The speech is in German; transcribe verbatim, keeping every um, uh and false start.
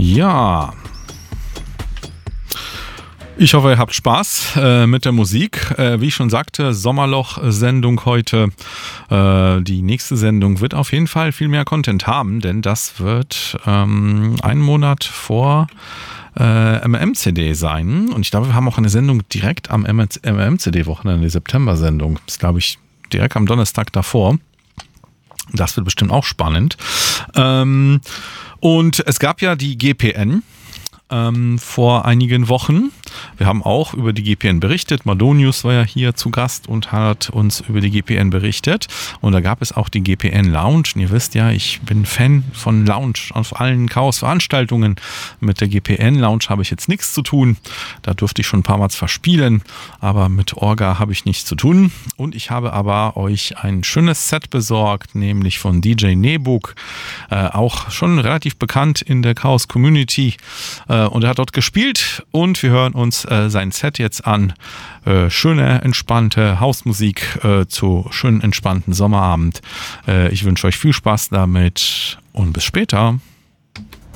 Ja, ich hoffe, ihr habt Spaß äh, mit der Musik. Äh, wie ich schon sagte, Sommerloch-Sendung heute. Äh, die nächste Sendung wird auf jeden Fall viel mehr Content haben, denn das wird ähm, einen Monat vor äh, M M C D sein. Und ich glaube, wir haben auch eine Sendung direkt am M M C D-Wochenende, die September-Sendung. Das ist, glaube ich, direkt am Donnerstag davor. Das wird bestimmt auch spannend. Ähm, und es gab ja die G P N ähm, vor einigen Wochen. Wir haben auch über die G P N berichtet. Madonius war ja hier zu Gast und hat uns über die G P N berichtet. Und da gab es auch die G P N Lounge. Und ihr wisst ja, ich bin Fan von Lounge auf allen Chaos-Veranstaltungen. Mit der G P N Lounge habe ich jetzt nichts zu tun. Da durfte ich schon ein paar Mal zwar spielen, aber mit Orga habe ich nichts zu tun. Und ich habe aber euch ein schönes Set besorgt, nämlich von D J Nebuk, äh, auch schon relativ bekannt in der Chaos-Community. Äh, und er hat dort gespielt und wir hören uns äh, sein Set jetzt an. Äh, schöne, entspannte Hausmusik äh, zu schönen, entspannten Sommerabend. Äh, ich wünsche euch viel Spaß damit und bis später.